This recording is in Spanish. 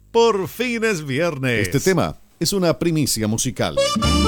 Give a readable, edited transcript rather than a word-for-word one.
Por fin es viernes. Este tema es una primicia musical.